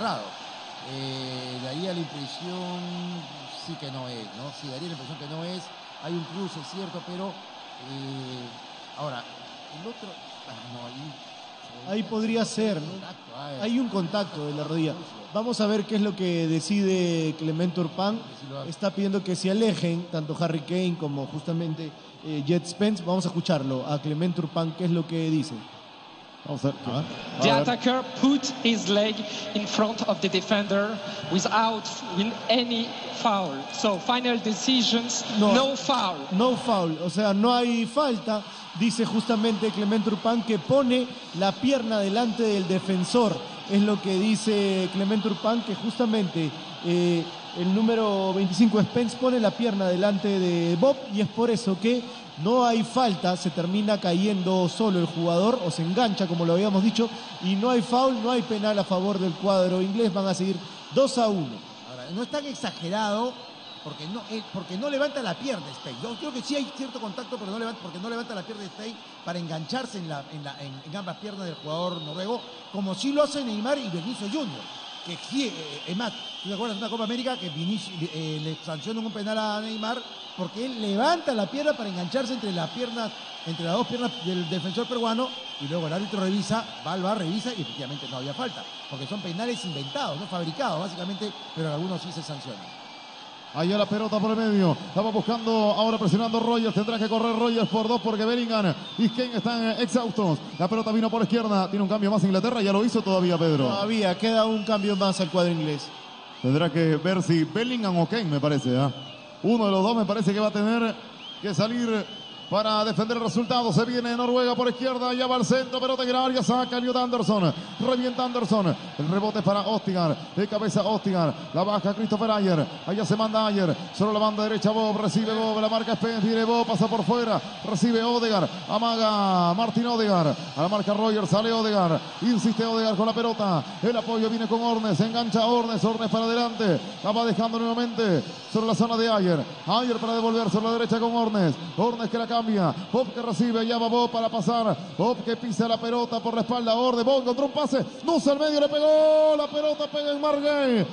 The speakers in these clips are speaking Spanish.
cerrado. Daría la impresión, sí que no es, ¿no? Sí, daría la impresión que no es. Hay un cruce, es cierto, pero ahora, el otro, ahí podría ser, ¿no? Hay un contacto de la rodilla. Vamos a ver qué es lo que decide Clement Turpin. Está pidiendo que se alejen tanto Harry Kane como justamente Jet Spence. Vamos a escucharlo a Clement Turpin, qué es lo que dice. Vamos a ver. The attacker put his leg in front of the defender without any foul. So final decisions, no foul. No foul, o sea, no hay falta. Dice justamente Clement Turpin que pone la pierna delante del defensor. Es lo que dice Clement Turpin, que justamente el número 25 Spence pone la pierna delante de Bob, y es por eso que no hay falta, se termina cayendo solo el jugador o se engancha, como lo habíamos dicho, y no hay foul, no hay penal a favor del cuadro inglés. Van a seguir 2-1. Ahora, no es tan exagerado porque no levanta la pierna Spence. Yo creo que sí hay cierto contacto, pero porque no levanta la pierna Spence para engancharse en ambas piernas del jugador noruego, como sí lo hacen Neymar y Vinicius Junior. Que sí, es más, ¿tú te acuerdas de una Copa América que le sancionan un penal a Neymar porque él levanta la pierna para engancharse entre las dos piernas del defensor peruano, y luego el árbitro revisa, va al VAR, revisa y efectivamente no había falta, porque son penales inventados, no fabricados básicamente, pero algunos sí se sancionan. Allá la pelota por el medio. Estaba buscando, ahora presionando Rogers. Tendrá que correr Rogers por dos porque Bellingham y Kane están exhaustos. La pelota vino por izquierda. Tiene un cambio más Inglaterra. Ya lo hizo todavía, Pedro. Todavía queda un cambio más al cuadro inglés. Tendrá que ver si Bellingham o Kane, me parece. Uno de los dos me parece que va a tener que salir para defender el resultado. Se viene Noruega por izquierda, ya va al centro, pelota en el área, saca Elliot Anderson, revienta Anderson, el rebote es para Ostigar, de cabeza Ostigar, la baja Christopher Ayer, allá se manda Ayer, solo la banda derecha Bob, recibe Bob, la marca Spence, viene Bob, pasa por fuera, recibe Odegaard, amaga Martin Odegaard, a la marca Rogers, sale Odegaard, insiste Odegaard con la pelota, el apoyo viene con Ornes, engancha Ornes para adelante, la va dejando nuevamente sobre la zona de Ayer para devolver sobre la derecha con Ornes que la cambia, Bob que recibe, allá va Bob para pasar, Bob que pisa la pelota por la espalda, Orde, Bob encontró un pase, Nusa al medio, le pegó, la pelota pega en Margay,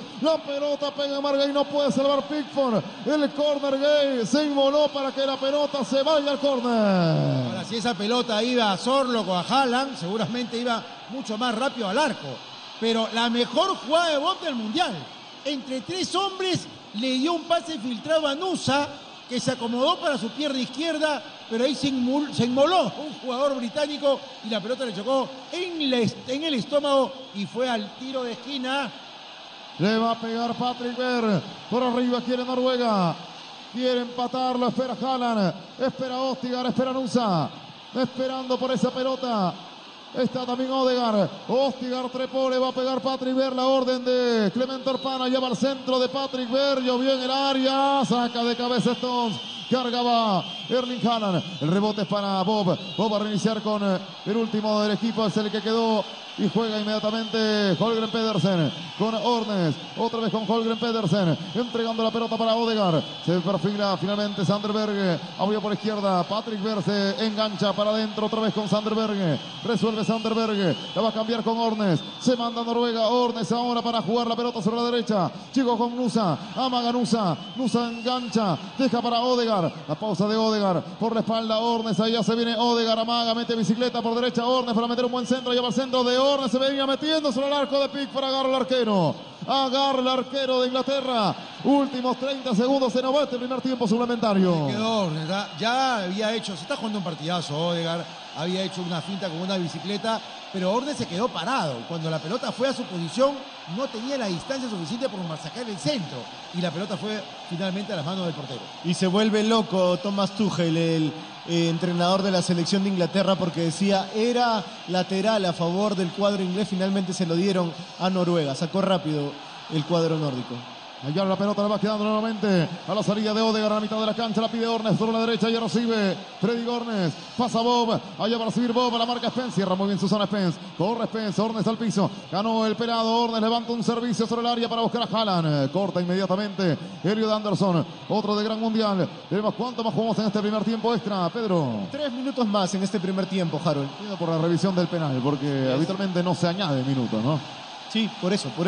no puede salvar Pickford, el córner Gay, se inmoló para que la pelota se vaya al córner. Ahora, si esa pelota iba a Sorloth o a Haaland, seguramente iba mucho más rápido al arco, pero la mejor jugada de Bob del Mundial, entre tres hombres, le dio un pase filtrado a Nusa, que se acomodó para su pierna izquierda, pero ahí se inmoló un jugador británico y la pelota le chocó en el estómago y fue al tiro de esquina. Le va a pegar Patrick Berg, por arriba quiere Noruega, quiere empatarlo, espera Haaland, espera Ostigar, espera Nusa, esperando por esa pelota. Está también Odegaard, Ostigar trepó, le va a pegar Patrick Berg, la orden de Clement Turpin, lleva al centro de Patrick Berg, llovió en el área, saca de cabeza Stones, cargaba Erling Haaland, el rebote es para Bob va a reiniciar con el último del equipo, es el que quedó y juega inmediatamente Holmgren Pedersen con Ornes, otra vez con Holmgren Pedersen, entregando la pelota para Odegaard, se perfila finalmente Sander Berge, abrió por izquierda, Patrick Berg se engancha para adentro otra vez con Sander Berge, resuelve Sander Berge, la va a cambiar con Ornes, se manda Noruega, Ornes ahora para jugar la pelota sobre la derecha, chico con Nusa, amaga Nusa engancha, deja para Odegaard, la pausa de Odegaard, por la espalda Ornes, allá se viene Odegaard, amaga, mete bicicleta por derecha Ornes para meter un buen centro, lleva al centro de Ornes, se venía metiendo sobre el arco de Pickford, agarra el arquero de Inglaterra, últimos 30 segundos, se nos va este primer tiempo suplementario. Quedó Ornes, ya había hecho, se está jugando un partidazo Odegaard, había hecho una finta con una bicicleta, pero Ornes se quedó parado, cuando la pelota fue a su posición no tenía la distancia suficiente por masacar el centro, y la pelota fue finalmente a las manos del portero. Y se vuelve loco Thomas Tuchel, el entrenador de la selección de Inglaterra, porque decía era lateral a favor del cuadro inglés, finalmente se lo dieron a Noruega, sacó rápido el cuadro nórdico. Allá la pelota le va quedando nuevamente a la salida de Odegaard a la mitad de la cancha, la pide Ornes sobre la derecha, ya recibe Freddy Ornes, pasa Bob, allá va a recibir Bob, a la marca Spence, cierra muy bien Susana Spence, corre Spence, Ornes al piso, ganó el pelado, Ornes levanta un servicio sobre el área para buscar a Haaland, corta inmediatamente Elliot Anderson, otro de gran mundial. Veremos cuánto más jugamos en este primer tiempo extra, Pedro. 3 minutos más en este primer tiempo, Harold. Por la revisión del penal, porque habitualmente no se añade minutos, ¿no? Sí, por eso.